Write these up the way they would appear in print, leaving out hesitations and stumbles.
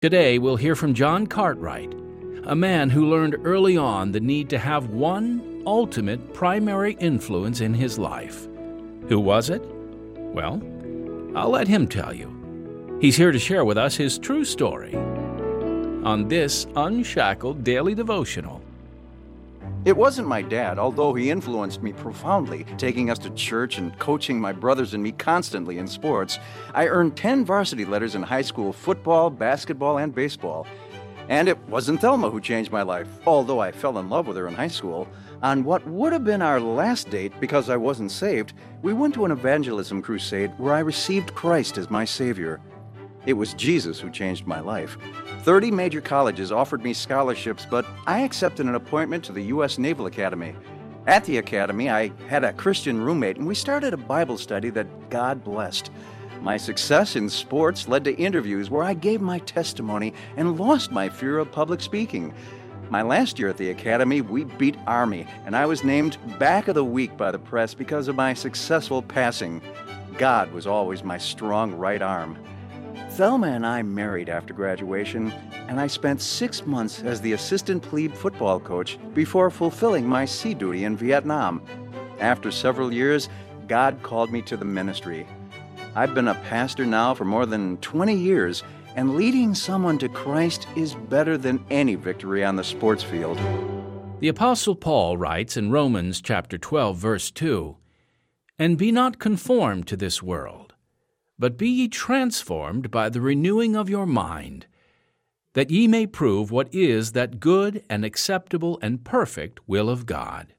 Today, we'll hear from John Cartwright, a man who learned early on the need to have one ultimate primary influence in his life. Who was it? Well, I'll let him tell you. He's here to share with us his true story on this Unshackled Daily Devotional. It wasn't my dad, although he influenced me profoundly, taking us to church and coaching my brothers and me constantly in sports. I earned 10 varsity letters in high school football, basketball, and baseball. And it wasn't Thelma who changed my life, although I fell in love with her in high school. On what would have been our last date, because I wasn't saved, we went to an evangelism crusade where I received Christ as my Savior. It was Jesus who changed my life. 30 major colleges offered me scholarships, but I accepted an appointment to the U.S. Naval Academy. At the academy, I had a Christian roommate, and we started a Bible study that God blessed. My success in sports led to interviews where I gave my testimony and lost my fear of public speaking. My last year at the academy, we beat Army, and I was named Back of the Week by the press because of my successful passing. God was always my strong right arm. Thelma and I married after graduation, and I spent 6 months as the assistant plebe football coach before fulfilling my sea duty in Vietnam. After several years, God called me to the ministry. I've been a pastor now for more than 20 years, and leading someone to Christ is better than any victory on the sports field. The Apostle Paul writes in Romans chapter 12, verse 2, "And be not conformed to this world, but be ye transformed by the renewing of your mind, that ye may prove what is that good and acceptable and perfect will of God."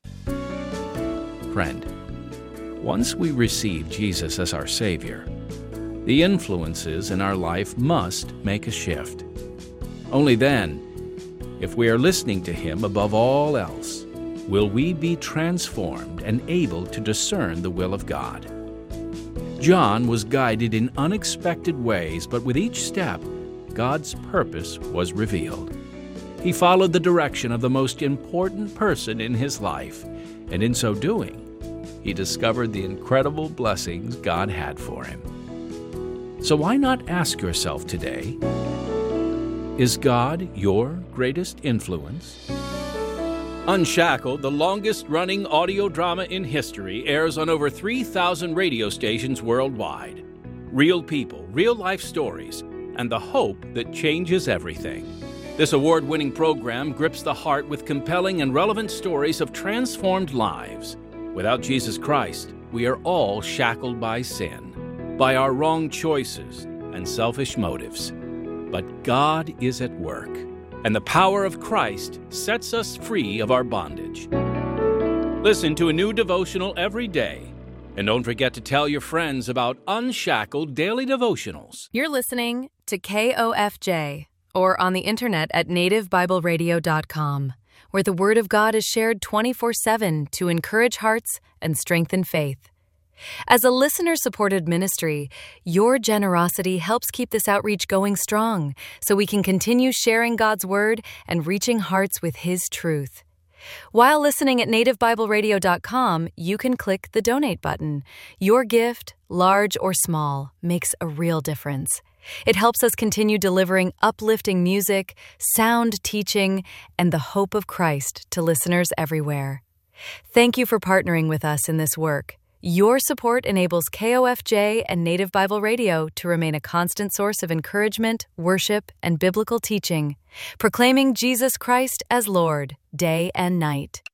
Friend, once we receive Jesus as our Savior, the influences in our life must make a shift. Only then, if we are listening to Him above all else, will we be transformed and able to discern the will of God. John was guided in unexpected ways, but with each step, God's purpose was revealed. He followed the direction of the most important person in his life, and in so doing, he discovered the incredible blessings God had for him. So why not ask yourself today, is God your greatest influence? Unshackled, the longest-running audio drama in history, airs on over 3,000 radio stations worldwide. Real people, real-life stories, and the hope that changes everything. This award-winning program grips the heart with compelling and relevant stories of transformed lives. Without Jesus Christ, we are all shackled by sin, by our wrong choices and selfish motives. But God is at work, and the power of Christ sets us free of our bondage. Listen to a new devotional every day, and don't forget to tell your friends about Unshackled Daily Devotionals. You're listening to KOFJ, or on the internet at nativebibleradio.com, where the Word of God is shared 24/7 to encourage hearts and strengthen faith. As a listener-supported ministry, your generosity helps keep this outreach going strong so we can continue sharing God's Word and reaching hearts with His truth. While listening at nativebibleradio.com, you can click the donate button. Your gift, large or small, makes a real difference. It helps us continue delivering uplifting music, sound teaching, and the hope of Christ to listeners everywhere. Thank you for partnering with us in this work. Your support enables KOFJ and Native Bible Radio to remain a constant source of encouragement, worship, and biblical teaching, proclaiming Jesus Christ as Lord day and night.